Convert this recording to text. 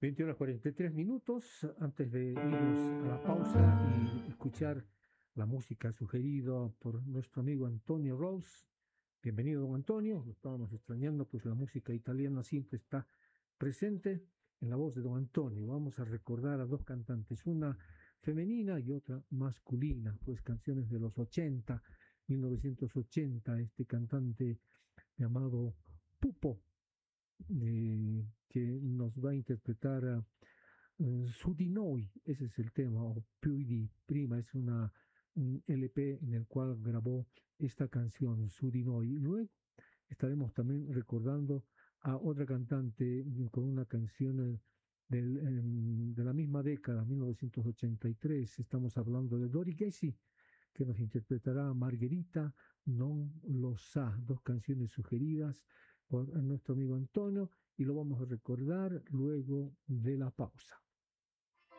21:43. Antes de irnos a la pausa y escuchar la música sugerida por nuestro amigo Antonio Rose. Bienvenido, don Antonio. Lo estábamos extrañando, pues la música italiana siempre está presente en la voz de don Antonio. Vamos a recordar a dos cantantes, una femenina y otra masculina, pues canciones de los 80, 1980, este cantante llamado Pupo, que nos va a interpretar Su di noi, ese es el tema, o Più di prima, es un LP en el cual grabó esta canción, Su di noi. Luego estaremos también recordando a otra cantante con una canción de la misma década, 1983. Estamos hablando de Dori Gessi, que nos interpretará Margherita non lo sa, dos canciones sugeridas por nuestro amigo Antonio, y lo vamos a recordar luego de la pausa.